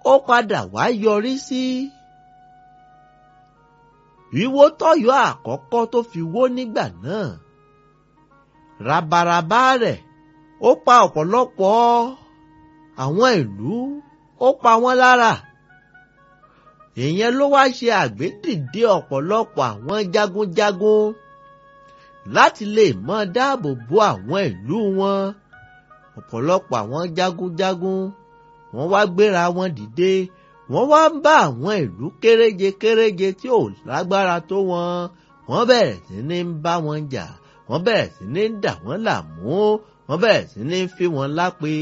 ó padà wá yọrí sí wíwó tọ́yọ́ àkọ́kọ́ tó fi wó nígbà náà. Rabaraba rẹ̀ ó pa ọ̀pọ̀lọpọ̀ àwọn ìlú, ó pa wọ́n lára. Ìyẹn ló wá ṣe àgbédìde ọ̀pọ̀lọpọ̀ àwọn jagunjagun láti lè mọ dáàbò bo àwọn ìlú wọn. Ọ̀pọ̀lọpọ̀ àwọn jagunjagun wọ́n wá gbéra wọn dìde, wọ́n wá ń bá àwọn ìlú kéréje kéréje tí ò lágbára tó wọn, wọ́n bẹ̀rẹ̀ sí ní bá wọn jà, wọ́n bẹ̀rẹ̀ sí ní dà wọ́n láàmú, wọ́n bẹ̀rẹ̀ sí ní fi wọn lápè.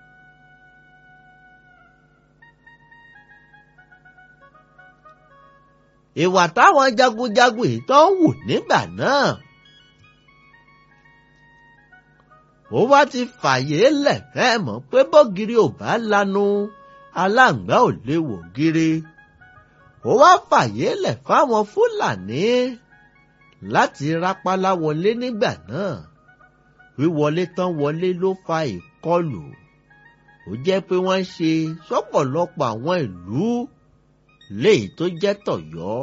Ìwà táwọn jagunjagun yìí tó ń wù nígbà náà, ó wá ti fàyè lẹ̀ fẹ́ mọ̀ pé bọ́gìrì ò bá lanu aláǹgbá ò lè wò gírí. Ó wá fàyè lẹ̀ fáwọn Fúlàní láti rápálá wọlé nígbà náà. Wíwọlé tán wọlé ló fa ìkọlù. Ó jẹ́ pé wọ́n ṣe sọ́pọ̀lọpọ̀ àwọn ìlú léyìí tó jẹ́ tọ̀yọ́.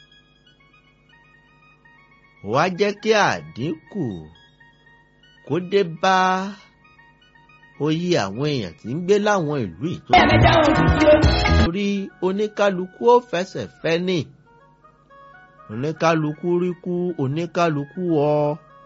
Ó wá jẹ́ kí àdínkù kó dé bá oyè àwọn èèyàn tí ń gbé láwọn ìlú yìí tó torí oníkálukú ó fẹsẹ̀ fẹ́ ní. Oníkálukú rí kú, oníkálukú ọ.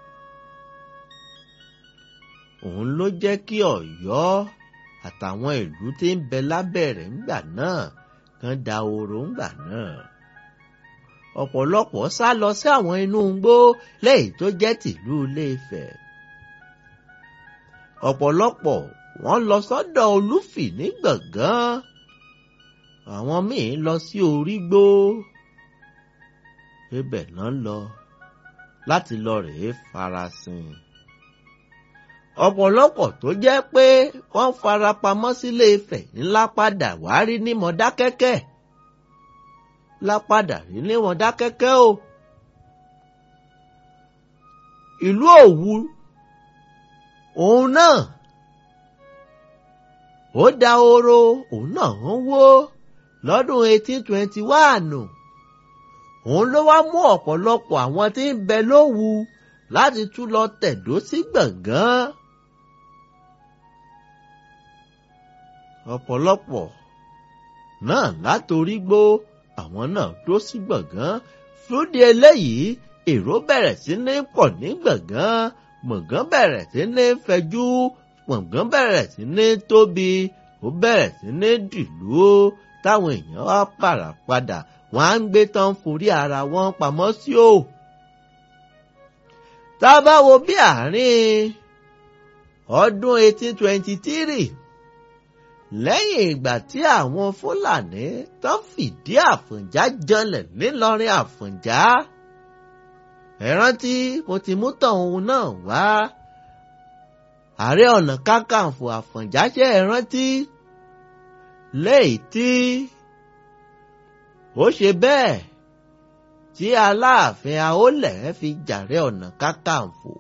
Òun ló jẹ́ kí Ọ̀yọ́ àtàwọn ìlú tí ń bẹ lábẹ́ rẹ̀ ńgbà náà kan dahoro ńgbà náà. Ọ̀pọ̀lọpọ̀ sá lọ sí àwọn inú igbó lẹ́yìn tó jẹ́ tìlú Ilé-Ifẹ̀. Ọ̀pọ̀lọpọ̀ wọ́n lọ sọ́dọ̀ Olúfì ní Gbọ̀ngán. Àwọn míì lọ sí Orígbó. Ibẹ̀ náà lọ láti lọ rèé farasin. Ọ̀pọ̀lọpọ̀ tó jẹ́ pé wọ́n farapamọ́ sí Ilé-Ifẹ̀ ńlá padà wá rí ní Mọdákẹ́kẹ́. Lápadà rí ní Mọdákẹ́kẹ́ o. Ìlú Òwu òun náà ó dahoro, òun náà ń wó lọ́dún 1821. Òun ló wá mú ọ̀pọ̀lọpọ̀ àwọn tí ń bẹ l'Ówu láti tún lọ tẹ̀dó sí Gbọ̀ngán. Ọ̀pọ̀lọpọ̀ náà látorígbó àwọn náà dó sí Gbọ̀ngán. Fúdìí eléyìí èrò bẹ̀rẹ̀ sí ní pọ̀ ní Gbọ̀ngán. Gbọ̀ngán bẹ̀rẹ̀ sí ní fẹjú, Gbọ̀ngán bẹ̀rẹ̀ sí ní tóbi, ó bẹ̀rẹ̀ sí ní dìlú. Táwọn èèyàn wá padà wọ́n á ń gbé tán forí ara wọn pamọ́ sí o. Tá a bá wo bí àárín ọdún 1823 lẹ́yìn ìgbà tí àwọn Fúlàní tán fìdí Àfọ̀njá janlẹ̀ nílọrin Àfọ̀njá. Ẹ rántí mo ti mú tàn òun náà wá. Ààrẹ Ọ̀nà Kakanfò Àfọ̀njá ṣe ẹ rántí léyìí tí ó ṣe bẹ́ẹ̀ tí Aláàfin Àólẹ̀ fi jàre Ọ̀nà Kakanfò.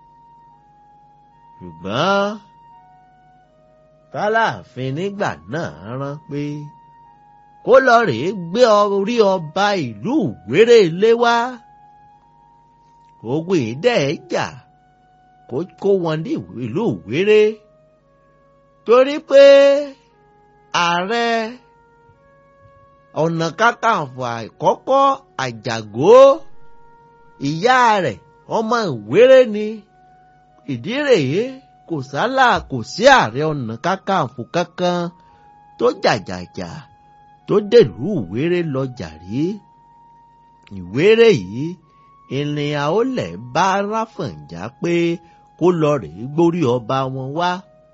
Ṣùgbọ́n t'Aláàfin nígbà náà rán pé kó lọ rèé gbé orí ọba ìlú Ìwéré Ilé wá. Ogun ìdẹ́ẹ̀jà kó wọn ní ìlú Ìwéré torí pé ààrẹ Ọ̀nà Kakanfò àkọ́kọ́ Àjàgó ìyá rẹ̀ ọmọ Ìwéré ni. Ìdí rèé kò sí ààrẹ Ọ̀nà Kakanfò kankan tó jàjàjà tó dèlú Ìwéré lọ jàrí. Ìwéré yìí ènìyàn Àólẹ̀ bá Ráfọ̀njá pé kó lọ rèé gbórí ọba wọn wá.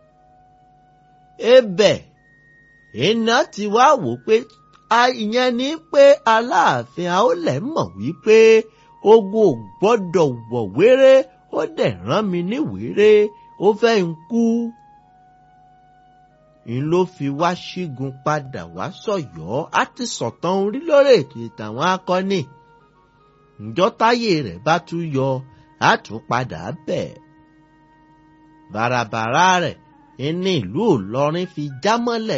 Ebẹ̀ iná ti wá wò pé ìyẹn ni pé Aláàfin Àólẹ̀ mọ̀ wípé ogun ò gbọ́dọ̀ wọ̀ Wéré, ó dẹ̀ rán mi ní Wéré, ó fẹ́ ń kú. N ló fi wá ṣígun padà wá sọ́yọ́. Á ti sọ̀tàn orí lórí ètò ìtàwọn akọni. Ǹjọ́ táyé rẹ̀ bá tún yọ, á tún padà bẹ̀. Bàràbàrà rẹ̀ ní ìlú Ìlọrin fi já mọ́lẹ̀.